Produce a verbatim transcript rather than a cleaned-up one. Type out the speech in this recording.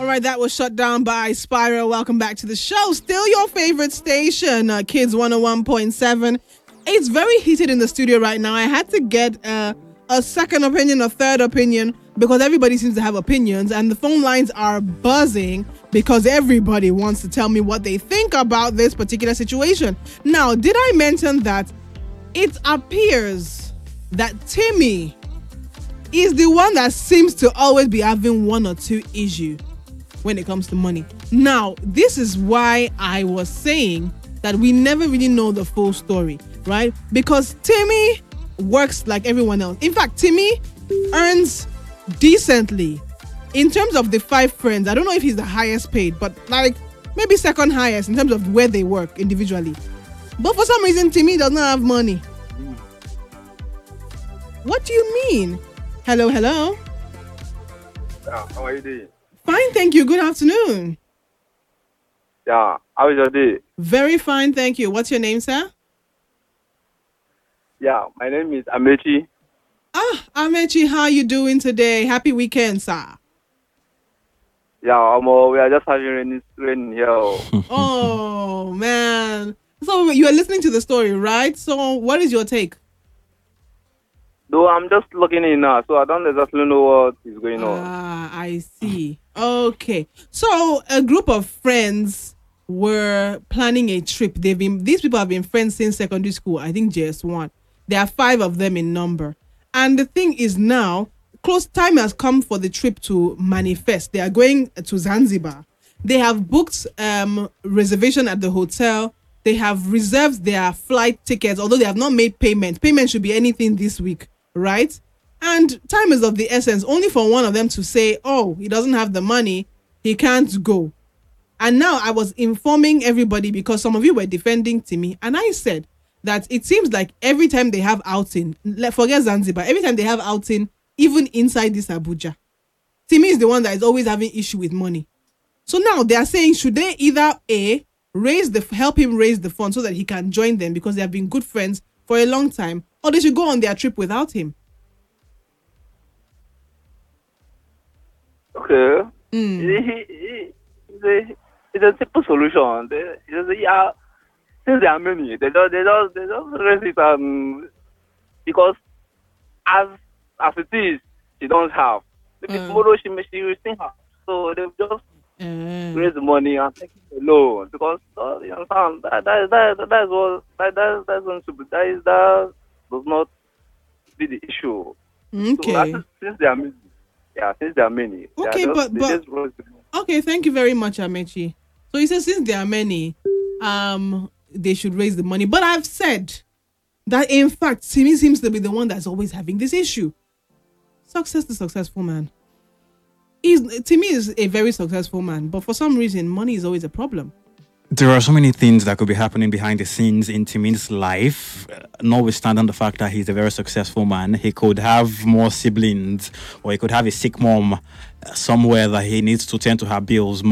right, that was shut down by Spiral. Welcome back to the show. Still your favorite station, uh, Kids one oh one point seven. It's very heated in the studio right now. I had to get uh, a second opinion, a third opinion, because everybody seems to have opinions, and the phone lines are buzzing because everybody wants to tell me what they think about this particular situation. Now, did I mention that it appears that Timmy is the one that seems to always be having one or two issues when it comes to money? Now, this is why I was saying that we never really know the full story, right? Because Timmy works like everyone else. In fact, Timmy earns decently. In terms of the five friends, I don't know if he's the highest paid, but like maybe second highest in terms of where they work individually. But for some reason, Timmy does not have money. What do you mean? Hello, hello. Yeah, how are you doing? Fine, thank you. Good afternoon. Yeah, how is your day? Very fine, thank you. What's your name, sir? Yeah, my name is Amechi. Ah, Amechi, how you doing today? Happy weekend, sir. Yeah, um, uh, we are just having rain, rain here. Oh, man. So you are listening to the story, right? So what is your take? Though I'm just looking in now, so I don't exactly know what is going on. Ah, I see. Okay. So a group of friends were planning a trip. They've been these people have been friends since secondary school. I think J S one. There are five of them in number. And the thing is now, close time has come for the trip to manifest. They are going to Zanzibar. They have booked um reservation at the hotel. They have reserved their flight tickets, although they have not made payment. Payment should be anything this week, right? And time is of the essence. Only for one of them to say, oh, he doesn't have the money, he can't go. And now I was informing everybody because some of you were defending Timmy, and I said that it seems like every time they have outing, let- forget Zanzibar, every time they have outing, even inside this Abuja, Timmy is the one that is always having issue with money. So now they are saying, should they either A, raise the help him raise the fund so that he can join them because they have been good friends for a long time, or they should go on their trip without him. Okay. Mm. He, he, he, it's, a, it's a simple solution. They, it's a, yeah, since there are many, they just, they just, they just raise it um, because as as it is, she don't have. Maybe Mm. tomorrow she may she will still have. So they just Uh, raise the money and take it alone because uh, you understand that that that that is what that that that's going to be that is that does not be the issue. okay. So I think since there are many, yeah, since there are many, they are Okay, just, but- they but- just raise the money. Okay, thank you very much, Amechi. So he says since there are many, um, they should raise the money. But I've said that in fact, Timmy seems to be the one that's always having this issue. Success to successful man. He's, Timmy is a very successful man, but for some reason, money is always a problem. There are so many things that could be happening behind the scenes in Timmy's life, uh, notwithstanding the fact that he's a very successful man. He could have more siblings, or he could have a sick mom uh, somewhere that he needs to tend to her bills.